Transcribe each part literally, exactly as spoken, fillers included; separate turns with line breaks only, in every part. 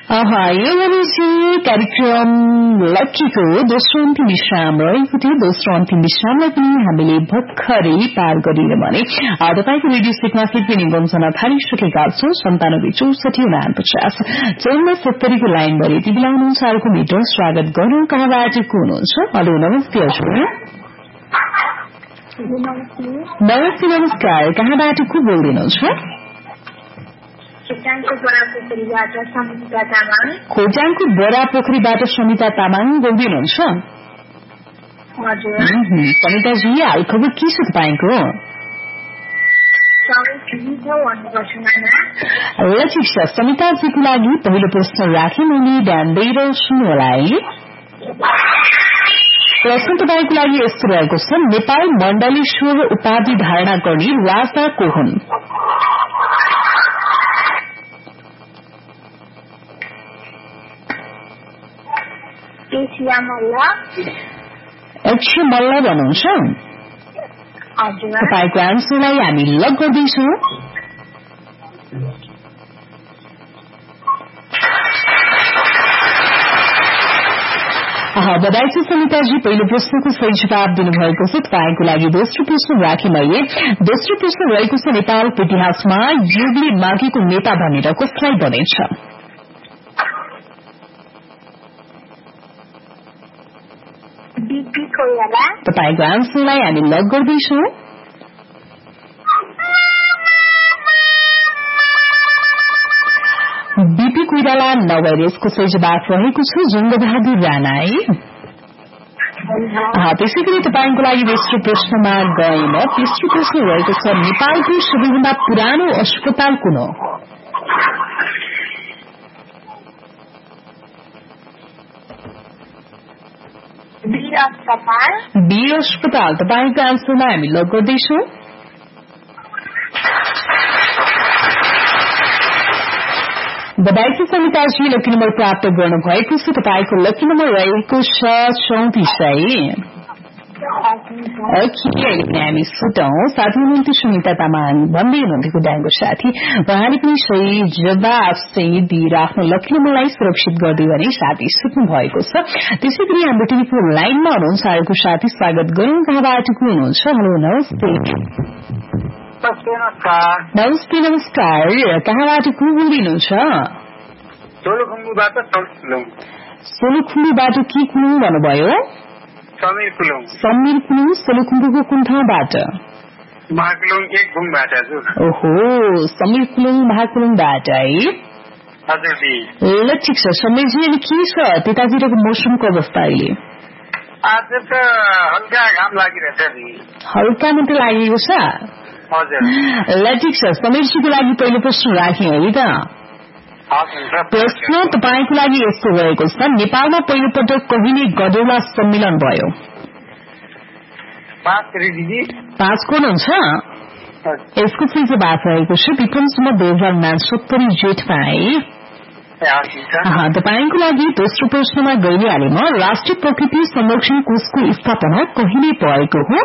यो भनेपछि कार्यक्रम लक्कीको दोस्रो अन्तिम विश्राम रहेको थियो। दोस्रो अन्तिम विश्रामलाई पनि हामीले भर्खरै पार गरेर भने तपाईँको रेडियो सेटमा फेरि पनि गम्सन थालिसकेका छौं। सन्तानब्बे चौसठी उनापचास चौन्न सत्तरीको लाइनभरि यति बेला हुनुहुन्छ अर्को मिटर स्वागत गरौं। कहाँबाट को हुनुहुन्छ? हेलो नमस्ते हजुर। नमस्ते नमस्कार। कहाँबाट को बोल्दैनुहुन्छ? खोटाङको बडा पोखरीबाट समिता तामाङ बोल्दिनुहुन्छ? समिताजी हाल खबर के छ तपाईँको? ल ठिक छ। समिताजीको लागि पहिलो प्रश्न राखेँ मैले, ध्यान दिएर सुन्नु होला है। प्रश्न तपाईँको लागि यस्तो रहेको छ, नेपाल मण्डलेश्वर उपाधि धारणा गर्ने राजा को हुन्? एक्सी मल्ल भन्नुहुन्छ? तपाईँको आन्सरलाई हामी लक गर्दैछौँ। बधाई छ समिताजी, पहिलो प्रश्नको सही जवाब दिनुभएको छ। तपाईँको लागि दोस्रो प्रश्न राखेँ मैले। दोस्रो प्रश्न रहेको छ, नेपालको इतिहासमा युगले मागेको नेता भनेर कसलाई बनेछ? तपाईँको आन्सरलाई हामी लक गर्दैछौँ। बीपी कोइराला नभएर यसको सही जवाब रहेको छ जङ्गबहादुर राणा है। त्यसै गरी तपाईँको लागि तेस्रो प्रश्नमा गएन। तेस्रो प्रश्न रहेको छ, नेपालको सबैभन्दा पुरानो अस्पताल कुन हो? वीर अस्पताल। तपाईँको आन्सरमा हामी लक गर्दैछौँ। बधाई छ समिताजी, लकी नम्बर प्राप्त गर्नुभएको छ। तपाईँको लकी नम्बर रहेको छ चौतिस है। हामी सुटौं साथी हुनुहुन्थ्यो सुनिता तामाङ भन्दै हुनुहुन्थ्यो डाङ्गो साथी। उहाँले पनि सही जवाब चाहिँ दिएर आफ्नो लकी नम्बरलाई सुरक्षित गर्दै भने साथी सुत्नु भएको छ। त्यसै गरी हाम्रो टेलिफोन लाइनमा हुनुहुन्छ अर्को साथी, स्वागत गरौं। कहाँबाट को हुनुहुन्छ? हेलो नमस्ते। नमस्ते नमस्कार। कहाँबाट को बोल्दिनुहुन्छ? सोलुखुम्बुबाट के कुलुङ भन्नुभयो? समीर कुलुङ। समीर कुलुङ सोलुखुम्बुको कुन ठाउँबाट?
महाकुलुङ एक गुङबाट।
ओहो, समीर कुलुङ महाकुलुङबाट है।
हजुर जी।
ल ठिक छ। समीरजी अनि के छ त्यतातिरको मौसमको अवस्था अहिले?
आज त हल्का घाम लागिरहेछ नि।
हल्का मात्रै लागेको छ?
हजुर।
ल ठिक छ। समीरजीको लागि पहिलो प्रश्न राखेँ है त। प्रश्न तपाईँको लागि यस्तो रहेको छ, नेपालमा पहिलो पटक कहिले गडौला सम्मेलन भयो? पाँच को हुन्छ? यसको चाहिँ जवाब रहेको छ विक्रमसम्म दुई हजार उनासत्तरी जेठमा है। तपाईँको लागि दोस्रो प्रश्नमा गइहालेमा राष्ट्रिय प्रकृति संरक्षण कोषको स्थापना कहिले भएको हो?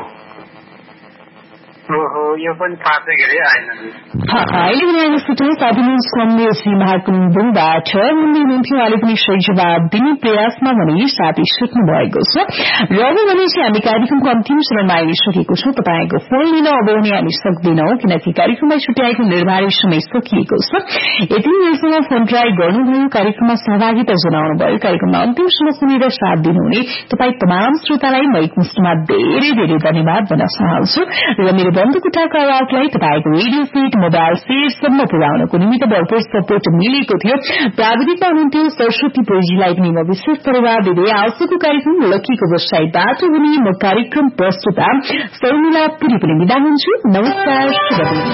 यो पनि थाहा छ के आएन।
अहिले पनि आएको सुटो साधन श्रमले श्री महाकुम्बुङबाट मुन्दै हुनुहुन्थ्यो। उहाँले पनि सही जवाब दिने प्रयासमा भने साथी सुत्नु भएको छ। र अब भने चाहिँ हामी कार्यक्रमको अन्तिम चरणमा आइसकेको छौँ। तपाईँको फोन लिन अब भने हामी सक्दैनौँ किनकि कार्यक्रमलाई छुट्याएको निर्धारित समय सकिएको छ। यति बेरसम्म फोन ट्राई गर्नुभयो, कार्यक्रममा सहभागिता जनाउनु भयो, कार्यक्रममा अन्तिमसम्म सुनेर साथ दिनुहुने तपाईँ तमाम श्रोतालाई म एकमुष्टमा धेरै धेरै धन्यवाद भन्न चाहन्छु। र मेरो बन्दुकुटाको आवाजलाई तपाईँको रेडियो सेट मोबाइल सेटसम्म पुर्याउनको निमित्त भरपूर सपोर्ट मिलेको थियो। प्राविधिकमा हुनुहुन्थ्यो सरस्वती प्रेजीलाई पनि म विशेष धन्यवाद दिँदै आजको कार्यक्रम लक्कीको वेबसाइटबाट हुने म कार्यक्रम प्रस्तुता शर्मिला पुरी पनि बिदा हुन्छु। नमस्कार, शुभ दिन।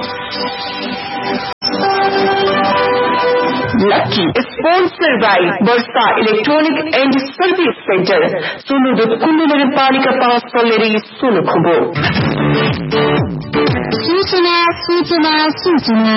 Lucky is sponsored by Versa Electronic and Service Center, Sunu Kundu Nagapalika Pass Polleri Sulukhumbu. सूचना सूचना सूचना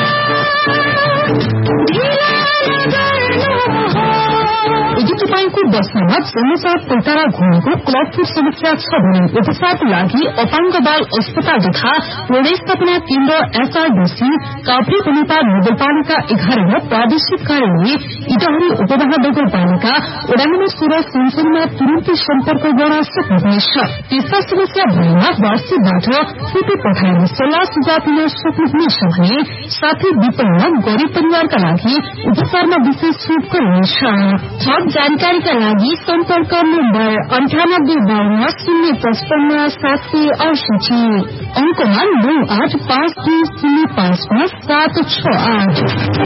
यदि तपाईंको बस्नमा जन्मजात पैतारा घुमेको क्लबफुट समस्या छ भने उपचारको लागि अपाङ्ग बाल अस्पताल तथा पुनर्स्थापना केन्द्र एसआरडीसी काभ्रे बनेपा नगरपालिका एघार र प्रादेशिक कार्यालय इटहरी उपमहानगर नगरपालिका वडा नम्बर सोह्र संसदमा तुरन्तै सम्पर्क गर्न सक्नुहुनेछ। त्यस्ता समस्या भएमा वाट्सएपबाट फोटो पठाएर सल्लाह सुझाव दिन सक्नुहुनेछ भने साथै विपन्न गरीब परिवारका लागि उपचारमा विशेष छुट गरिनेछ। थप जानकारीका लागि सम्पर्क नम्बर अन्ठानब्बे बाहन्न शून्य पचपन्न सात सय अडसठी अंकमा नौ आठ पाँच दुई शून्य पाँच पाँच सात छ आठ।